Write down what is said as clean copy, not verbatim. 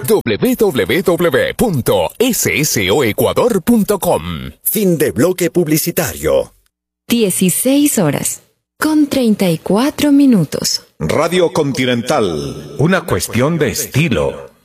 www.ssoecuador.com. Fin de bloque publicitario. 16:34. Radio Continental. Una cuestión de estilo.